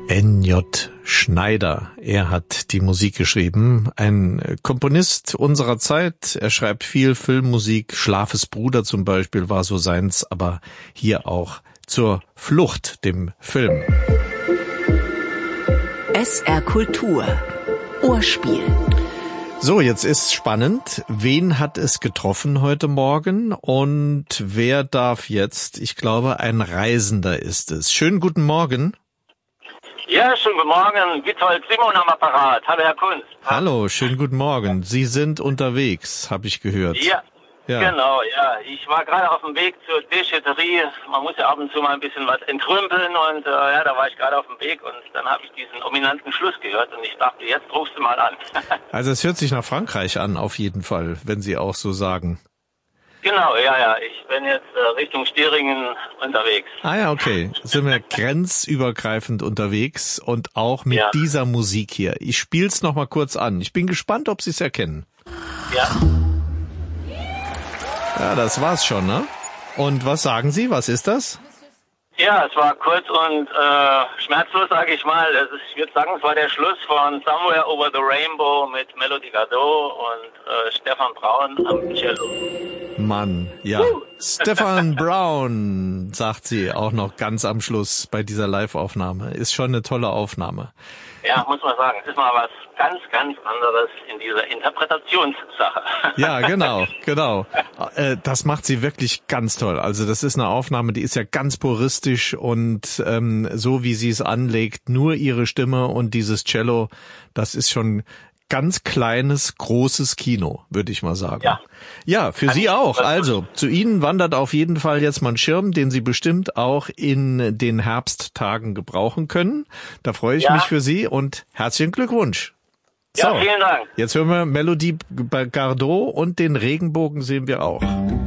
N.J. Schneider, er hat die Musik geschrieben, ein Komponist unserer Zeit. Er schreibt viel Filmmusik, Schlafes Bruder zum Beispiel war so seins, aber hier auch zur Flucht, dem Film. SR Kultur, Ohrspiel. So, jetzt ist spannend. Wen hat es getroffen heute Morgen und wer darf jetzt? Ich glaube, ein Reisender ist es. Schönen guten Morgen. Ja, schönen guten Morgen. Witold Simon am Apparat. Hallo, Herr Kunz. Hallo, schönen guten Morgen. Sie sind unterwegs, habe ich gehört. Ja, genau, ja. Ich war gerade auf dem Weg zur Déchetterie. Man muss ja ab und zu mal ein bisschen was entrümpeln und da war ich gerade auf dem Weg und dann habe ich diesen ominanten Schluss gehört und ich dachte, jetzt rufst du mal an. Also es hört sich nach Frankreich an, auf jeden Fall, wenn Sie auch so sagen. Genau, ja. Ich bin jetzt Richtung Stieringen unterwegs. Ah ja, okay. Sind wir grenzübergreifend unterwegs und auch mit dieser Musik hier. Ich spiel's noch mal kurz an. Ich bin gespannt, ob Sie es erkennen. Ja. Ja, das war's schon, ne? Und was sagen Sie? Was ist das? Ja, es war kurz und schmerzlos, sage ich mal. Ich würde sagen, es war der Schluss von Somewhere Over the Rainbow mit Melody Gardot und Stefan Braun am Cello. Mann, ja. Stefan Braun, sagt sie auch noch ganz am Schluss bei dieser Live-Aufnahme. Ist schon eine tolle Aufnahme. Ja, muss man sagen. Es ist mal was ganz, ganz anderes in dieser Interpretationssache. Ja, genau. Das macht sie wirklich ganz toll. Also das ist eine Aufnahme, die ist ja ganz puristisch und so wie sie es anlegt, nur ihre Stimme und dieses Cello, das ist schon ganz kleines, großes Kino, würde ich mal sagen. Ja, für Sie auch. Also, zu Ihnen wandert auf jeden Fall jetzt mal ein Schirm, den Sie bestimmt auch in den Herbsttagen gebrauchen können. Da freue ich mich für Sie und herzlichen Glückwunsch. Ja, vielen Dank. Jetzt hören wir Melody Gardot und den Regenbogen sehen wir auch.